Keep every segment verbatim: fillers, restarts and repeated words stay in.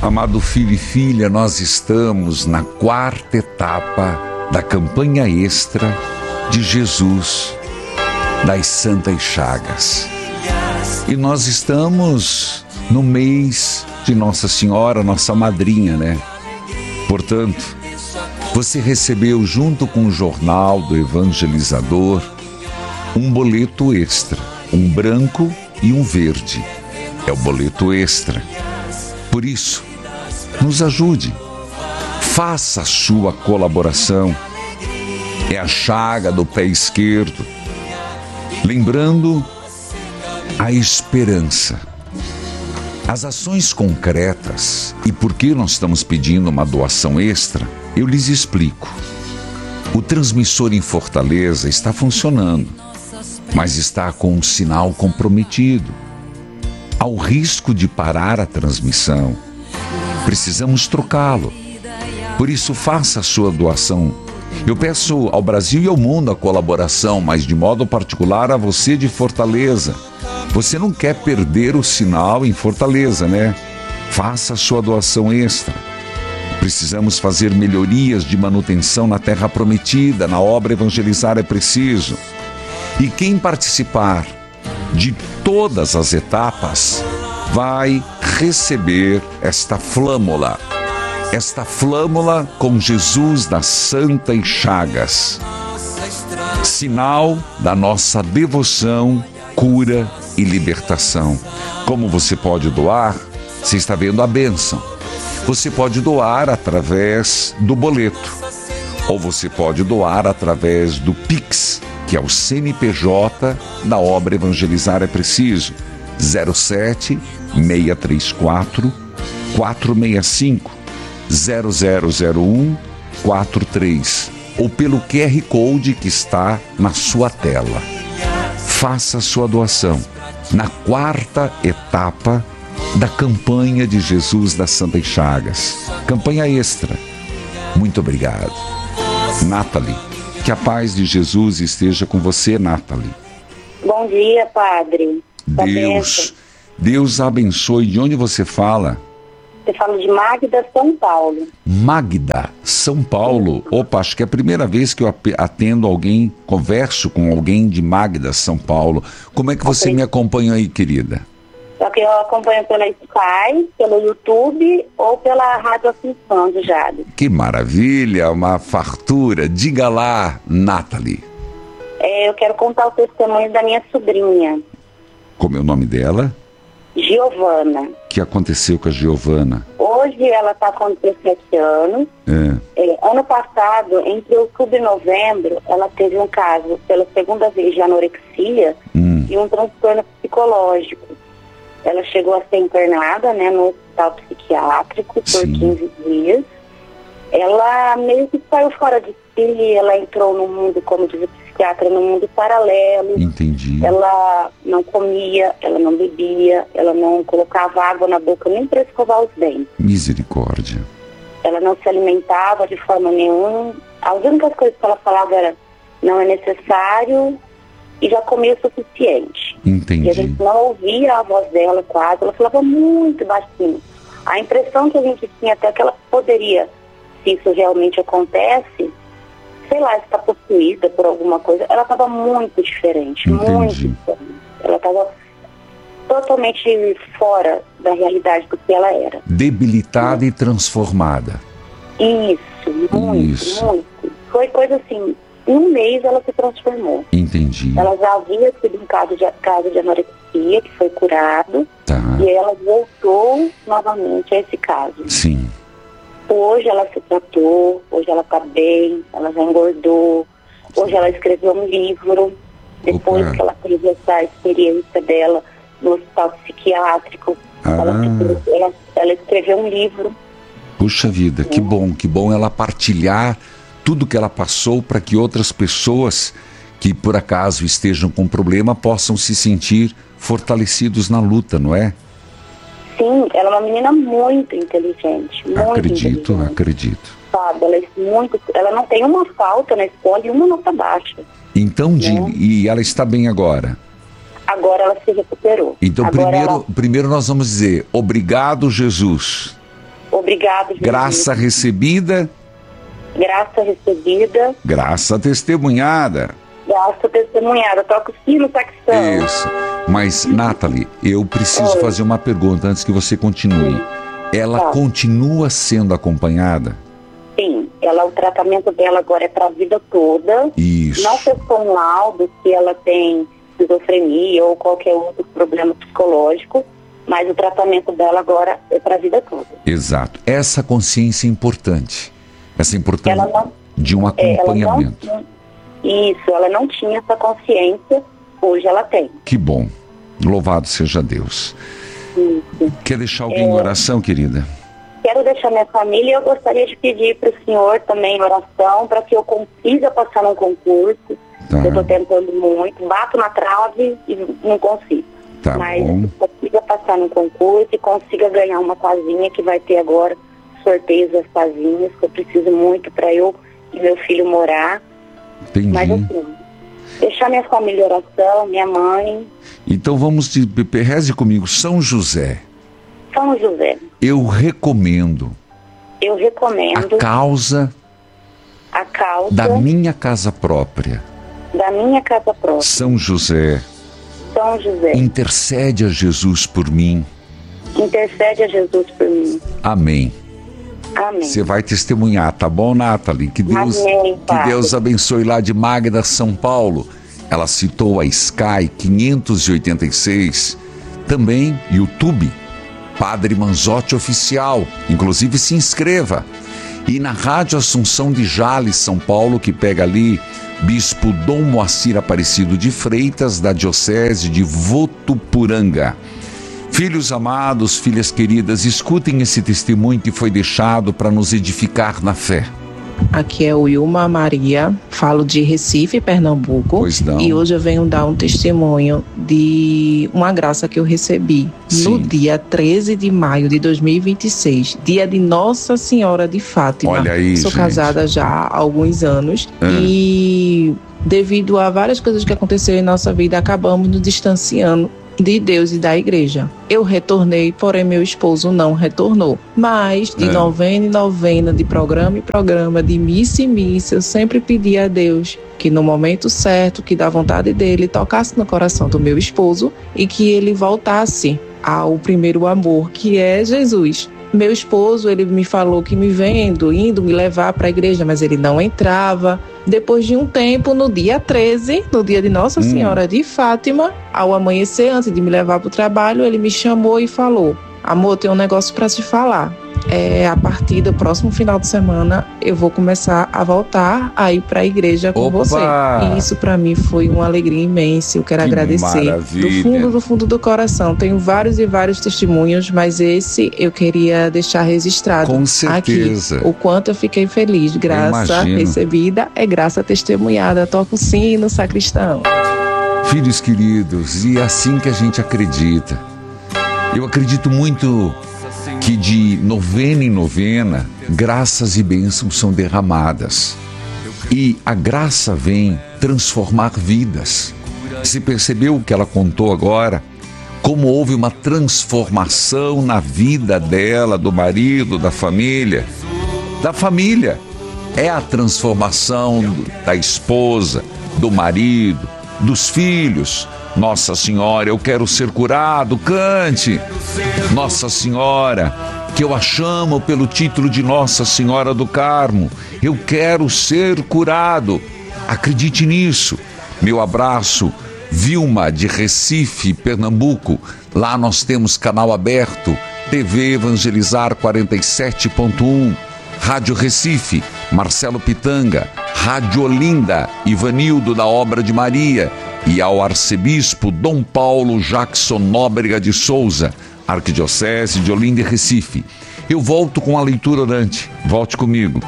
Amado filho e filha, nós estamos na quarta etapa da campanha extra de Jesus das Santas Chagas. E nós estamos no mês de Nossa Senhora, nossa madrinha, né? Portanto, você recebeu junto com o jornal do evangelizador um boleto extra, um branco e um verde. É o boleto extra. Por isso, nos ajude. Faça a sua colaboração. É a chaga do pé esquerdo. Lembrando a esperança. As ações concretas e por que nós estamos pedindo uma doação extra, eu lhes explico. O transmissor em Fortaleza está funcionando, mas está com um sinal comprometido. Ao risco de parar a transmissão, precisamos trocá-lo. Por isso, faça a sua doação. Eu peço ao Brasil e ao mundo a colaboração, mas de modo particular a você de Fortaleza. Você não quer perder o sinal em Fortaleza, né? Faça a sua doação extra. Precisamos fazer melhorias de manutenção na Terra Prometida, na obra Evangelizar é Preciso. E quem participar de todas as etapas vai receber esta flâmula. Esta flâmula com Jesus das Santas Chagas. Sinal da nossa devoção, cura e libertação. Como você pode doar? Você está vendo a bênção. Você pode doar através do boleto. Ou você pode doar através do Pix, que é o C N P J da obra Evangelizar é Preciso. zero sete, seis três quatro, quatro seis cinco, zero zero zero um quatro três. Ou pelo Q R Code que está na sua tela. Faça a sua doação na quarta etapa da campanha de Jesus das Santas Chagas. Campanha extra. Muito obrigado. Nathalie, que a paz de Jesus esteja com você, Nathalie. Bom dia, padre. Deus, Deus abençoe. De onde você fala? Você fala de Magda, São Paulo. Magda, São Paulo. Opa, acho que é a primeira vez que eu atendo alguém, converso com alguém de Magda, São Paulo. Como é que você me acompanha aí, querida? Só que eu acompanho pela Sky, pelo YouTube ou pela Rádio Assunção de Jade. Que maravilha, uma fartura. Diga lá, Nathalie. É, eu quero contar o testemunho da minha sobrinha. Como é o nome dela? Giovana. O que aconteceu com a Giovana? Hoje ela está com dezessete anos. É. É, ano passado, entre outubro e novembro, ela teve um caso pela segunda vez de anorexia hum. e um transtorno psicológico. Ela chegou a ser internada, né, no hospital psiquiátrico por Sim. quinze dias. Ela meio que saiu fora de si, ela entrou no mundo, como diz o psiquiatra, no mundo paralelo. Entendi. Ela não comia, ela não bebia, ela não colocava água na boca nem para escovar os dentes. Misericórdia. Ela não se alimentava de forma nenhuma. As únicas coisas que ela falava era não é necessário e já comia o suficiente. Entendi. E a gente não ouvia a voz dela quase, ela falava muito baixinho. A impressão que a gente tinha até que ela poderia, se isso realmente acontece, sei lá, está possuída por alguma coisa, ela estava muito diferente, Entendi. muito diferente. Ela estava totalmente fora da realidade do que ela era. Debilitada e transformada. Isso, muito, Isso. muito. Foi coisa assim, em um mês ela se transformou. Entendi. Ela já havia sido um caso de, caso de anorexia, que foi curado, Tá. e aí ela voltou novamente a esse caso. Sim. Hoje ela se tratou, hoje ela está bem, ela já engordou, hoje ela escreveu um livro, depois Opa. que ela teve essa experiência dela no hospital psiquiátrico, Ah. ela, ela, ela escreveu um livro. Puxa vida, que bom, que bom ela partilhar tudo que ela passou para que outras pessoas que por acaso estejam com problema possam se sentir fortalecidos na luta, não é? Sim, ela é uma menina muito inteligente, muito Acredito, inteligente. acredito. Sabe, ela, é muito, ela não tem uma falta na escola e uma nota baixa. Então, de, Né? e ela está bem agora? Agora ela se recuperou. Então, Agora primeiro, ela... primeiro nós vamos dizer, obrigado, Jesus. Obrigado, Jesus. Graça recebida. Graça recebida. Graça testemunhada. Graça testemunhada. Toca o sino, sacristão. Isso. Mas, Nathalie, eu preciso Oi. fazer uma pergunta antes que você continue. Sim. Ela tá. continua sendo acompanhada? Sim. Ela, o tratamento dela agora é para a vida toda. Isso. Não testou um laudo se ela tem esquizofrenia ou qualquer outro problema psicológico, mas o tratamento dela agora é para a vida toda. Exato. Essa consciência é importante. Essa importância não, de um acompanhamento. Ela não, isso, ela não tinha essa consciência, hoje ela tem. Que bom. Louvado seja Deus. Isso. Quer deixar alguém é, em oração, querida? Quero deixar minha família e eu gostaria de pedir para o senhor também oração para que eu consiga passar num concurso. Tá. Eu estou tentando muito, bato na trave e não consigo. Tá Mas bom. consiga passar num concurso e consiga ganhar uma casinha que vai ter agora sorteios das casinhas, que eu preciso muito para eu e meu filho morar. Entendi. Mas assim, deixar minha família em oração, minha mãe. Então vamos, de, reze comigo, São José. São José. Eu recomendo. Eu recomendo. A causa. A causa. Da minha casa própria. Da minha casa própria. São José. São José. Intercede a Jesus por mim. Intercede a Jesus por mim. Amém. Amém. Você vai testemunhar, tá bom, Nathalie? Que Deus, Amém, que Deus abençoe lá de Magda, São Paulo. Ela citou a Sky quinhentos e oitenta e seis. Também YouTube, Padre Manzotti Oficial. Inclusive se inscreva. E na Rádio Assunção de Jales, São Paulo, que pega ali Bispo Dom Moacir Aparecido de Freitas, da Diocese de Votuporanga. Filhos amados, filhas queridas, escutem esse testemunho que foi deixado para nos edificar na fé. Aqui é o Wilma Maria, falo de Recife, Pernambuco. Pois não. E hoje eu venho dar um testemunho de uma graça que eu recebi. Sim. No dia treze de maio de dois mil e vinte e seis, dia de Nossa Senhora de Fátima. Olha aí, Sou gente. casada já há alguns anos ah. e devido a várias coisas que aconteceram em nossa vida, acabamos nos distanciando de Deus e da igreja. Eu retornei, porém meu esposo não retornou. Mas de é. novena em novena, de programa em programa, de missa em missa, eu sempre pedi a Deus que no momento certo, que da vontade dele, tocasse no coração do meu esposo e que ele voltasse ao primeiro amor, que é Jesus. Meu esposo, ele me falou que me vendo, indo me levar para a igreja, mas ele não entrava. Depois de um tempo, no dia treze, no dia de Nossa hum. Senhora de Fátima, ao amanhecer, antes de me levar para o trabalho, ele me chamou e falou: amor, tem um negócio para te falar. É, a partir do próximo final de semana, eu vou começar a voltar a ir para a igreja com Opa! você. E isso para mim foi uma alegria imensa. Eu quero que agradecer maravilha. do fundo, do fundo do coração. Tenho vários e vários testemunhos, mas esse eu queria deixar registrado. Com certeza. Aqui, o quanto eu fiquei feliz. Graça recebida é graça testemunhada. Toca o sino, sacristão. Filhos queridos, e é assim que a gente acredita. Eu acredito muito que de novena em novena, graças e bênçãos são derramadas. E a graça vem transformar vidas. Você percebeu o que ela contou agora? Como houve uma transformação na vida dela, do marido, da família. Da família. É a transformação da esposa, do marido, dos filhos. Nossa Senhora, eu quero ser curado, cante. Nossa Senhora, que eu a chamo pelo título de Nossa Senhora do Carmo. Eu quero ser curado. Acredite nisso. Meu abraço, Vilma de Recife, Pernambuco. Lá nós temos canal aberto, T V Evangelizar quarenta e sete ponto um, Rádio Recife, Marcelo Pitanga, Rádio Olinda, Ivanildo da Obra de Maria. E ao arcebispo Dom Paulo Jackson Nóbrega de Souza, Arquidiocese de Olinda e Recife. Eu volto com a leitura orante. Volte comigo.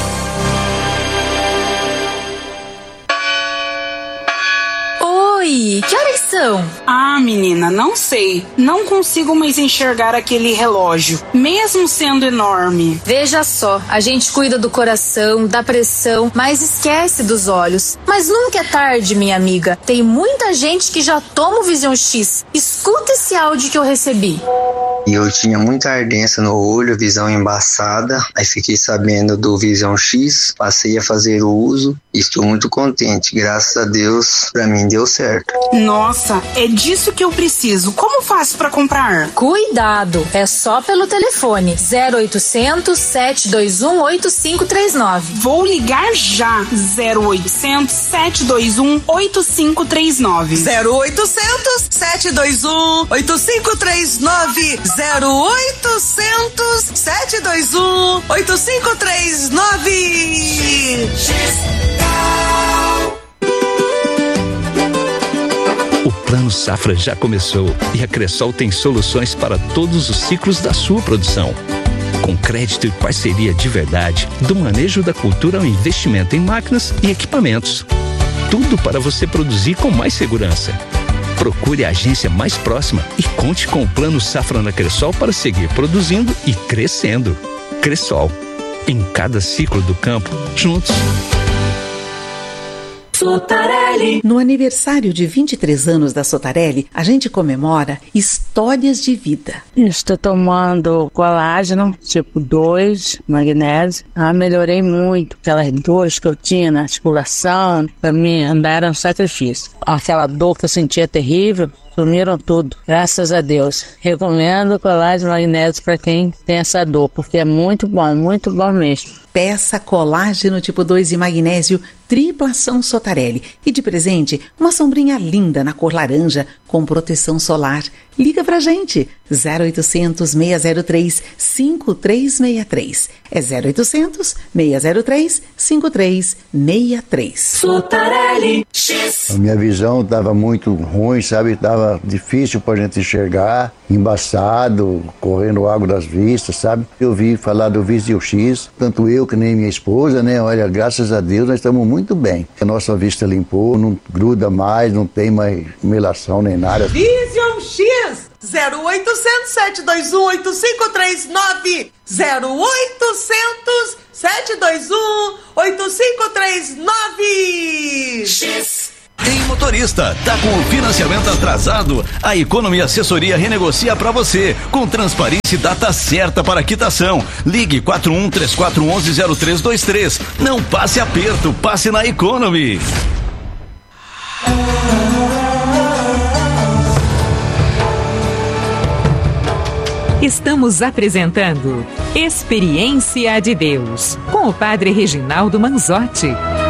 Oi! Dani, que horas são? Ah, menina, não sei. Não consigo mais enxergar aquele relógio, mesmo sendo enorme. Veja só, a gente cuida do coração, da pressão, mas esquece dos olhos. Mas nunca é tarde, minha amiga. Tem muita gente que já toma o Vision X. Escuta esse áudio que eu recebi. E eu tinha muita ardência no olho, visão embaçada. Aí fiquei sabendo do Vision X, passei a fazer o uso e estou muito contente. Graças a Deus, pra mim deu certo. Nossa, é disso que eu preciso. Como faço pra comprar? Cuidado, é só pelo telefone zero oitocentos, sete dois um, oito cinco três nove. Vou ligar já. zero oitocentos, sete dois um, oito cinco três nove. zero oitocentos, sete dois um, oito cinco três nove. zero oitocentos, sete dois um, oito cinco três nove. O Plano Safra já começou e a Cressol tem soluções para todos os ciclos da sua produção. Com crédito e parceria de verdade, do manejo da cultura ao investimento em máquinas e equipamentos. Tudo para você produzir com mais segurança. Procure a agência mais próxima e conte com o Plano Safra na Cressol para seguir produzindo e crescendo. Cressol, em cada ciclo do campo, juntos. Sotarelli. No aniversário de vinte e três anos da Sotarelli, a gente comemora histórias de vida. Estou tomando colágeno, tipo dois, magnésio. Ah, melhorei muito. Aquelas dores que eu tinha na articulação, pra mim andar era um sacrifício. Aquela dor que eu sentia terrível, sumiram tudo, graças a Deus. Recomendo colágeno magnésio para quem tem essa dor, porque é muito bom, muito bom mesmo. Peça colágeno tipo dois e magnésio tripla ação Sotarelli. E de presente, uma sombrinha linda na cor laranja com proteção solar. Liga pra gente, zero oitocentos, seis zero três, cinco três seis três. É zero oitocentos, seis zero três, cinco três seis três. Sotarelli X. A minha visão estava muito ruim, sabe? Estava difícil pra gente enxergar, embaçado, correndo água das vistas, sabe? Eu vi falar do Vision X, tanto eu que nem minha esposa, né? Olha, graças a Deus nós estamos muito bem. A nossa vista limpou, não gruda mais, não tem mais melação nem nada. Vision X, zero oitocentos, sete dois um, oito cinco três nove. zero oitocentos, sete dois um, oito cinco três nove. X. Ei, motorista, tá com o financiamento atrasado? A Economy Assessoria renegocia para você, com transparência e data certa para quitação. Ligue quatro um três quatro um um zero três dois três. Não passe aperto, passe na Economy. Estamos apresentando Experiência de Deus, com o Padre Reginaldo Manzotti.